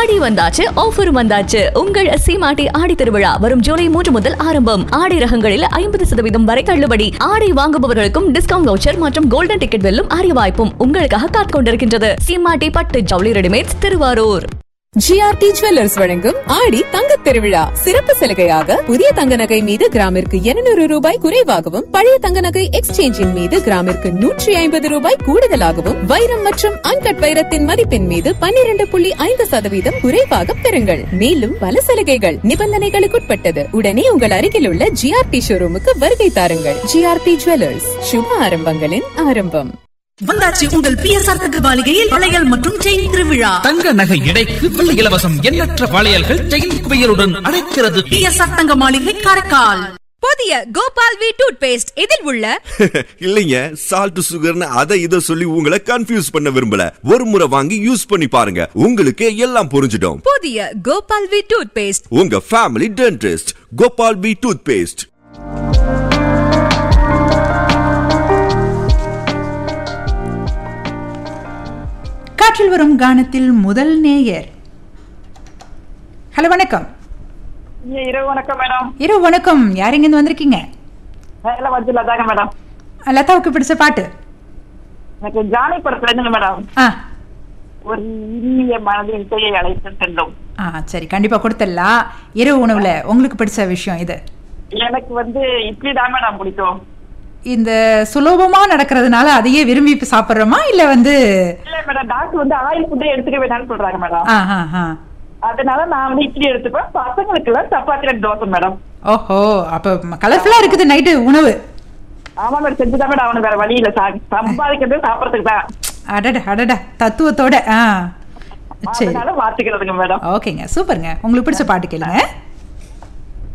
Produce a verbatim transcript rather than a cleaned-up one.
ஆடி வந்தாச்சு, ஆஃபர் வந்தாச்சு. உங்கள் சீமாட்டி ஆடி திருவிழா வரும் ஜூலை மூன்று முதல் ஆரம்பம். ஆடை ரகங்களில் ஐம்பது சதவீதம் வரை தள்ளுபடி. ஆடை வாங்குபவர்களுக்கும் டிஸ்கவுண்ட் வவுச்சர் மற்றும் கோல்டன் டிக்கெட் வெல்லும் அரிய வாய்ப்பும் உங்களுக்காக காத்துக் கொண்டிருக்கின்றது. சீமாட்டி பட்டு ஜவுளி ரெடிமேட்ஸ், திருவாரூர். ஜிஆர்டி ஜுவல்லர்ஸ் வழங்கும் ஆடி தங்க திருவிழா சிறப்பு சலுகையாக புதிய தங்க நகை மீது கிராமிற்கு இருநூறு ரூபாய் குறைவாகவும், பழைய தங்க நகை எக்ஸ்சேஞ்சின் மீது கிராமிற்கு நூற்றி ஐம்பது ரூபாய் கூடுதலாகவும், வைரம் மற்றும் அன்கட் வைரத்தின் மதிப்பின் மீது பன்னிரண்டு புள்ளி ஐந்து சதவீதம் குறைவாக பெறுங்கள். மேலும் பல சலுகைகள் நிபந்தனைகளுக்குட்பட்டது. உடனே உங்கள் அருகில் உள்ள ஜிஆர்டி ஷோரூமுக்கு வருகை தாருங்கள். ஜிஆர்டி ஜுவல்லர்ஸ், சுப ஆரம்பங்களின் ஆரம்பம். வந்தாச்சு உங்கள் பி எஸ் ஆர் தங்க மாளிகையில் வளையல் மற்றும் செயின் திருவிழா. தங்க நகை எடைக்கு வெள்ளி இலவசம். எண்ணற்ற வளையல்கள் செயின் குவியலுடன் அழைக்கிறது. பி எஸ் ஆர் தங்க மாளிகை, காரைக்கால். புதிய கோபால் வி டூத் பேஸ்ட். இதில் உள்ள இல்லைங்க சால்ட் சுகர்னு அதை இதை சொல்லி உங்களை கன்ஃபியூஸ் பண்ண விரும்பல. ஒரு முறை வாங்கி யூஸ் பண்ணி பாருங்க, உங்களுக்கு எல்லாம் புரிஞ்சிடும். புதிய கோபால் வி டூத் பேஸ்ட், உங்க family dentist. Gopal we tooth paste. காற்றில் வரும் கானத்தில் முதல் நேயர். ஹலோ, வணக்கம். இரவு வணக்கம் மேடம். இரவு வணக்கம். யார் இங்க வந்திருக்கீங்க? லதாங்க மேடம். லதாவுக்கு பிடிச்ச பாட்டு? எனக்கு ஜானி படத்துல இருந்து மேடம். ஆ, ஒரு இனிய மனதின் இசையை அழைத்து சென்றோம். ஆ சரி, கண்டிப்பா கொடுத்துடலாம். இரவு உணவுல உங்களுக்கு பிடிச்ச விஷயம் இது? எனக்கு வந்து இட்லி தான் மேடம் பிடிக்கும். இந்த சுலபமா நடக்கிறதுனால அதையே விரும்பி சாப்பிடுறோமா இல்ல வந்து? இல்ல மேடம், டாக்டர் வந்து ஆயில் ஃபுட்டே எடுத்துக்க வேண்டாம்னு சொல்றாங்க மேடம். அதனால நான் வந்து இட்லி எடுத்துப்பேன். பசங்களுக்கு எல்லாம் சப்பாத்தி தோசை மேடம். ஓஹோ, அப்ப கலர்ஃபுல்லா இருக்குது நைட்டு உணவு. ஆமா மேடம், செஞ்சுதான் மேடம் அவனு, வேற வழி இல்ல. சம்பாதிக்கிறது சாப்பிடறதுக்கு தான். அடட அடட, தத்துவத்தோட. ஆ சரி, அதனால மாத்திக்கிறதுங்க மேடம். ஓகேங்க, சூப்பருங்க. உங்களுக்கு பிடிச்ச பாட்டு கேளுங்க.